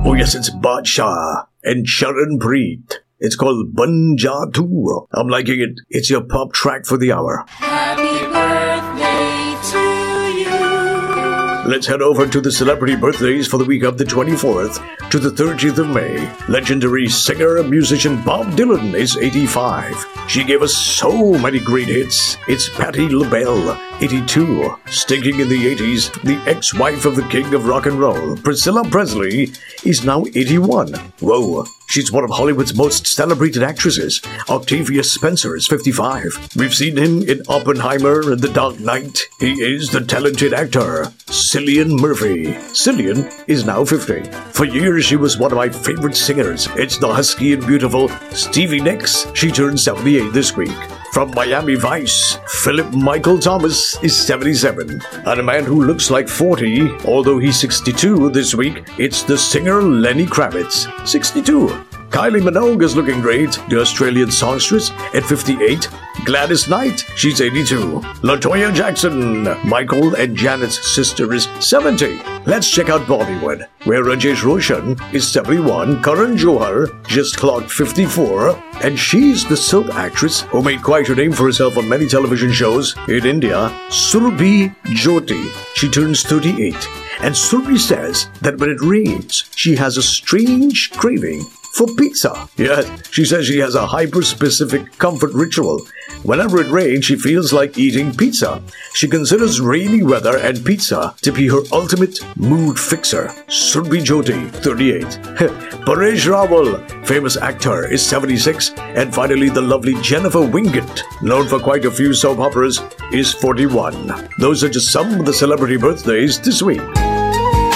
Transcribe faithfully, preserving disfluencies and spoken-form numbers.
Oh yes, it's Badshah and Charan Preet. It's called Banja two. I'm liking it. It's your pop track for the hour. Happy birthday to you. Let's head over to the celebrity birthdays for the week of the twenty-fourth to the thirtieth of May. Legendary singer and musician Bob Dylan is eighty-five. She gave us so many great hits. It's Patti LaBelle, eighty-two. Stinking in the eighties, the ex-wife of the king of rock and roll, Priscilla Presley, is now eighty-one. Whoa. She's one of Hollywood's most celebrated actresses. Octavia Spencer is fifty-five. We've seen him in Oppenheimer and The Dark Knight. He is the talented actor, Cillian Murphy. Cillian is now fifty. For years, she was one of my favorite singers. It's the husky and beautiful Stevie Nicks. She turned seventy-eight this week. From Miami Vice, Philip Michael Thomas is seventy-seven. And a man who looks like forty, although he's sixty-two this week, it's the singer Lenny Kravitz, sixty-two. Kylie Minogue is looking great, the Australian songstress, at fifty-eight. Gladys Knight, she's eighty-two. LaToya Jackson, Michael and Janet's sister, is seventy. Let's check out Bollywood, where Rajesh Roshan is seventy-one. Karan Johar just clocked fifty-four. And she's the soap actress who made quite a name for herself on many television shows in India, Surbhi Jyoti. She turns thirty-eight. And Surbhi says that when it rains, she has a strange craving for pizza. Yes, she says she has a hyper-specific comfort ritual. Whenever it rains, she feels like eating pizza. She considers rainy weather and pizza to be her ultimate mood fixer. Surbhi Jyoti, thirty-eight. Paresh Rawal, famous actor, is seventy-six. And finally, the lovely Jennifer Winget, known for quite a few soap operas, is forty-one. Those are just some of the celebrity birthdays this week.